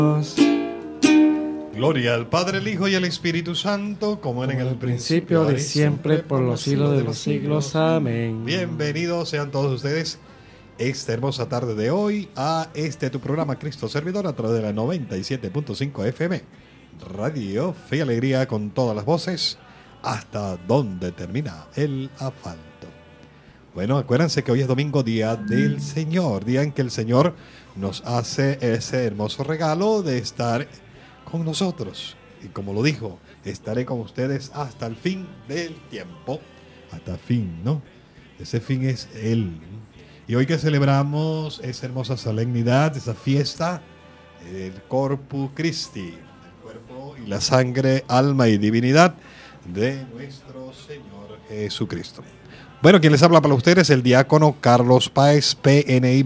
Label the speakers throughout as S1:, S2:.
S1: Gloria al Padre, el Hijo y al Espíritu Santo, como era en el principio,
S2: de siempre, por los siglos de los siglos. Amén.
S1: Bienvenidos sean todos ustedes esta hermosa tarde de hoy a tu programa Cristo Servidor a través de la 97.5 FM, Radio Fe y Alegría, con todas las voces, hasta donde termina el asfalto. Bueno, acuérdense que hoy es domingo, día del Señor, día en que el Señor nos hace ese hermoso regalo de estar con nosotros. Y como lo dijo, estaré con ustedes hasta el fin del tiempo. Hasta fin, ¿no? Ese fin es Él. Y hoy que celebramos esa hermosa solemnidad, esa fiesta, el Corpus Christi, el cuerpo y la sangre, alma y divinidad de nuestro Señor Jesucristo. Bueno, quien les habla para ustedes, el diácono Carlos Páez, PNI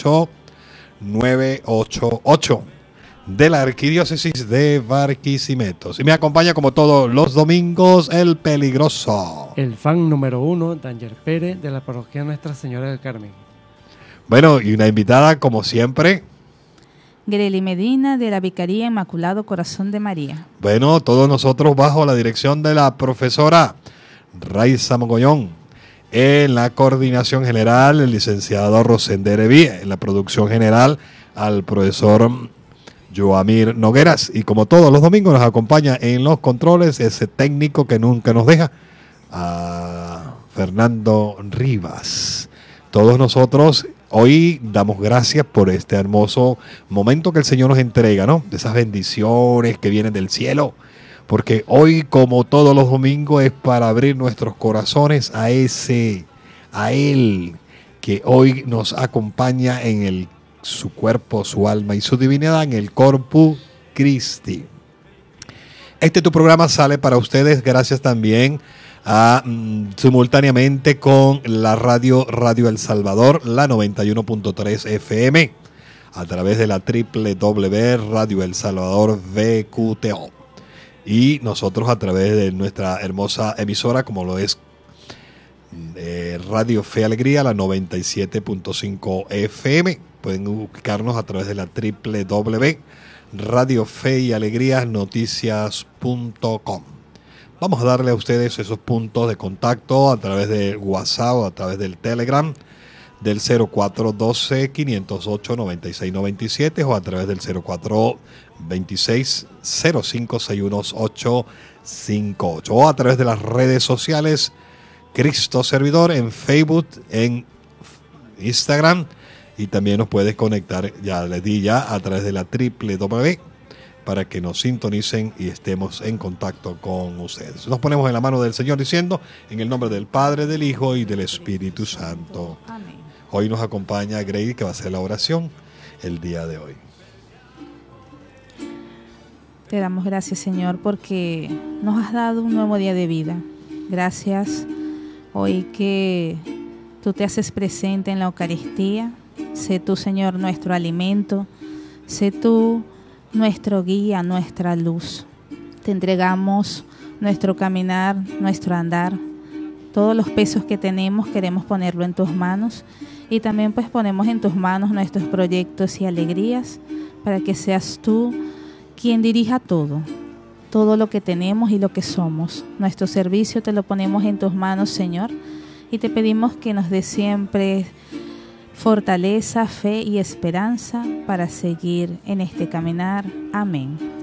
S1: 28988, de la Arquidiócesis de Barquisimeto. Y me acompaña como todos los domingos el peligroso,
S2: el fan número 1, Danger Pérez, de la parroquia Nuestra Señora del Carmen.
S1: Bueno, y una invitada como siempre,
S3: Greli Medina, de la Vicaría Inmaculado Corazón de María.
S1: Bueno, todos nosotros bajo la dirección de la profesora Raiza Mogollón. En la coordinación general, el licenciado Rosender Eví. En la producción general, al profesor Joamir Nogueras. Y como todos los domingos nos acompaña en los controles ese técnico que nunca nos deja, a Fernando Rivas. Todos nosotros hoy damos gracias por este hermoso momento que el Señor nos entrega, ¿no? De esas bendiciones que vienen del cielo. Porque hoy, como todos los domingos, es para abrir nuestros corazones a Él, que hoy nos acompaña en su cuerpo, su alma y su divinidad en el Corpus Christi. Tu programa sale para ustedes gracias también simultáneamente con la Radio El Salvador, la 91.3 FM, a través de la Radio El Salvador VQTO. Y nosotros a través de nuestra hermosa emisora, como lo es Radio Fe y Alegría, la 97.5 FM. Pueden ubicarnos a través de la www.radiofeyalegriasnoticias.com. Vamos a darle a ustedes esos puntos de contacto a través de WhatsApp o a través del Telegram del 0412-508-9697 o a través del 0426-0561-858 o a través de las redes sociales Cristo Servidor en Facebook, en Instagram, y también nos puedes conectar, ya les di ya, a través de la www para que nos sintonicen y estemos en contacto con ustedes. Nos ponemos en la mano del Señor diciendo, en el nombre del Padre, del Hijo y del Espíritu Santo.
S3: Amén.
S1: Hoy nos acompaña Grady, que va a hacer la oración el día de hoy.
S3: Te damos gracias, Señor, porque nos has dado un nuevo día de vida. Gracias hoy que tú te haces presente en la Eucaristía. Sé tú, Señor, nuestro alimento. Sé tú nuestro guía, nuestra luz. Te entregamos nuestro caminar, nuestro andar. Todos los pesos que tenemos queremos ponerlo en tus manos. Y también pues ponemos en tus manos nuestros proyectos y alegrías para que seas tú quien dirija todo lo que tenemos y lo que somos. Nuestro servicio te lo ponemos en tus manos, Señor, y te pedimos que nos des siempre fortaleza, fe y esperanza para seguir en este caminar. Amén.